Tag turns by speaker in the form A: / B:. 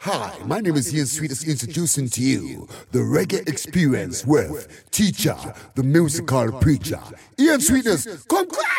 A: Hi, my name is Ian Sweetest, introducing to you the reggae experience with teacher, the musical preacher. Ian Sweetest, congrats!